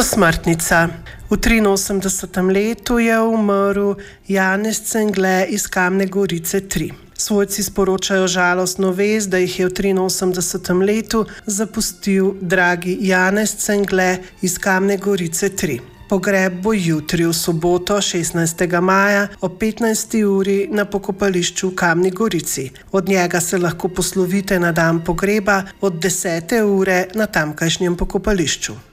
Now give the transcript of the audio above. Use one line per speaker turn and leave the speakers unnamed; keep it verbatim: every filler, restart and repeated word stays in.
Posmrtnica. V triinosemdesetem letu je umrl Janez Cengle iz Kamne Gorice tri. Svojci sporočajo žalostno vest, da jih je v triinosemdesetem letu zapustil dragi Janez Cengle iz Kamne Gorice tri. Pogreb bo jutri v soboto, šestnajstega maja ob petnajsti uri na pokopališču v Kamni Gorici. Od njega se lahko poslovite na dan pogreba od desete ure na tamkajšnjem pokopališču.